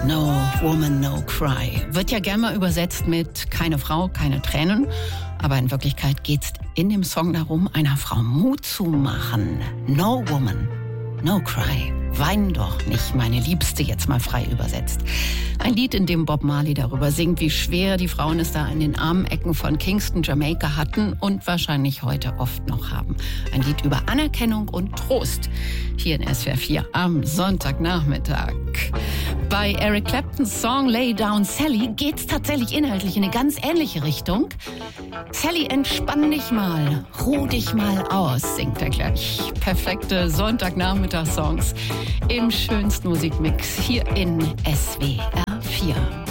No Woman, No Cry. Wird ja gerne mal übersetzt mit keine Frau, keine Tränen. Aber in Wirklichkeit geht's in dem Song darum, einer Frau Mut zu machen. No Woman, No Cry. Wein doch nicht, meine Liebste, jetzt mal frei übersetzt. Ein Lied, in dem Bob Marley darüber singt, wie schwer die Frauen es da in den armen Ecken von Kingston, Jamaika hatten und wahrscheinlich heute oft noch haben. Ein Lied über Anerkennung und Trost. Hier in SWR 4 am Sonntagnachmittag. Bei Eric Claptons Song Lay Down Sally geht's tatsächlich inhaltlich in eine ganz ähnliche Richtung. Sally, entspann dich mal, ruh dich mal aus, singt er gleich. Perfekte Sonntagnachmittagssongs im schönsten Musikmix hier in SWR 4.